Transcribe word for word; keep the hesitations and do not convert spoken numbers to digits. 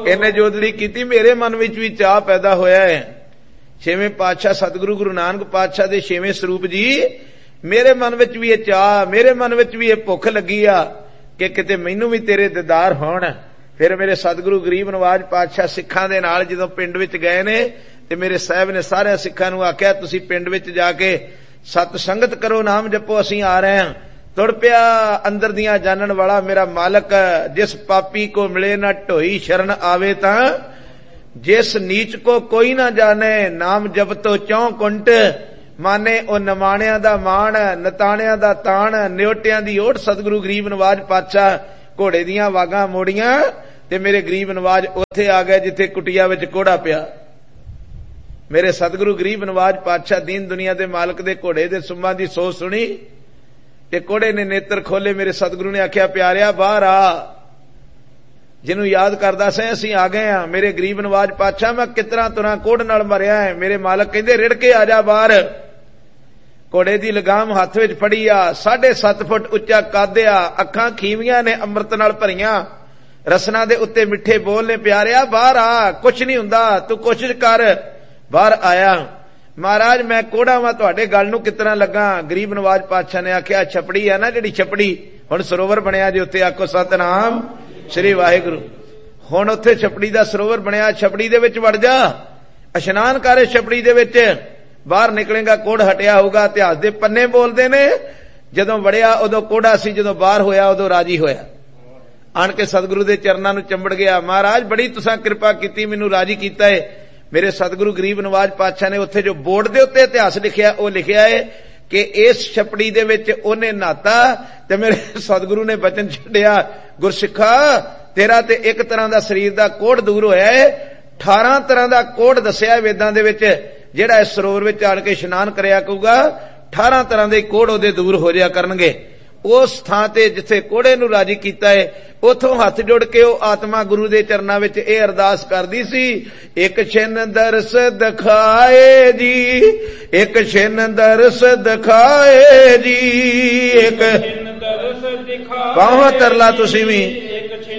इन्हें जोदड़ी की मेरे मन विच भी चाह पैदा होया है। छेवें पातशाह सतगुरु गुरु नानक पातशाह दे छेवें स्वरूप जी मेरे मन विच भी ये चाह, मेरे मन विच भी ये भुख लगी आ कि किते मैनू भी तेरे दीदार होण। फिर मेरे सतगुरु गरीब नवाज पातशाह सिखां दे नाल जदों पिंड विच गए ने ते मेरे साहब ने सारे सिखां नूं आख्या तुसीं पिंड विच जाके सत संगत करो, नाम जपो, असीं आ रहे हैं। तुर पिया अंदर दियां जानन वाला मेरा मालक, जिस पापी को मिले ना ढोई शरण आवे तां, जिस नीच को कोई ना जाने नाम जप तो चौं कुंट, माने ओ नमाणियां दा मान, नताणियां दा ताण, न्योटियां दी ओट। सतगुरु गरीब नवाज पातशाह घोड़े दियां वागां मोड़ियां ते मेरे गरीब नवाज उत्थे आ गए जिथे कुटिया विच कोड़ा पिया। मेरे सतगुरु गरीब नवाज पातशाह दीन दुनिया दे मालक दे घोड़े दे सुम्मां दी सोच सुनी ते कोड़े ने नेत्र खोले। मेरे सतगुरु ने आख्या प्यारिया बाहर आ, जिन्हों याद करदा सै असीं आ गए हां। मेरे गरीब नवाज पातशाह मैं कितना तुरा कोड़ नाल मरिया है। मेरे मालक कहंदे रिड़ के आ जा बाहर। घोड़े दी लगाम हत्थ विच फड़ी आ, साढ़े सत्त फुट उच्चा कद आ, अखां खीवियां ने अमृत नाल भरियां, रसना दे उत्ते मिठे बोल ने। प्यारिया बाहर आ, कुछ नहीं हुंदा, तू कोशिश कर। बाहर आया। महाराज मैं कोड़ा वा, तुहाडे गल नूं कितना लगा? गरीब नवाज पातशाह ने आख्या छपड़ी है ना जिहड़ी छपड़ी हुण सरोवर बनिया जे उत्ते आखो सतनाम श्री वाहिगुरू। हुण उत्थे छपड़ी दा सरोवर बनिया, छपड़ी दे विच वड़ जा, इशनान कर छपड़ी दे विच, बाहर निकलेगा कोड़ हटिया होगा। इतिहास दे पन्ने बोलदे ने जदों वड़िया उदों कोड़ा सी, जदों बाहर होया उदों राजी होया। आण के सतगुरु दे चरनां नूं चंबड़ गया। महाराज बड़ी तुसां किरपा कीती, मैनूं राजी कीता है। मेरे सतगुरु गरीब नवाज पातशाह ने उत्थे जो बोर्ड दे उत्ते इतिहास लिखिया ओ लिखिया है कि इस छपड़ी दे विच ओने नहाता ते मेरे सतगुरु ने वचन छड्डिया, गुरसिखा तेरा ते एक तरह दा शरीर दा कोड़ दूर होया है, अठारह तरह दा कोड़ दस्सिया वेदां दे विच, जेड़ा इस सरोवर विच आण के इशनान करया करूगा अठारह तरह दे कोड़ ओदे दूर हो जाया करनगे। उस थां ते जिथे कोड़े नूं राजी कीता है उथों हथ जुड़ के ओ आत्मा गुरु दे चरनां विच इह अरदास करदी सी, एक छिन दरस दिखाए जी, एक छिन दरस दिखाए जी, एक पावां तरला तुसीं भी